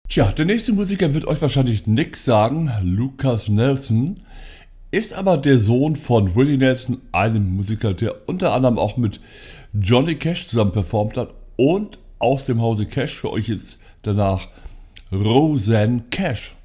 Tja, der nächste Musiker wird euch wahrscheinlich nix sagen. Lucas Nelson ist aber der Sohn von Willie Nelson, einem Musiker, der unter anderem auch mit Johnny Cash zusammen performt hat. Und aus dem Hause Cash für euch jetzt danach Rosanne Cash.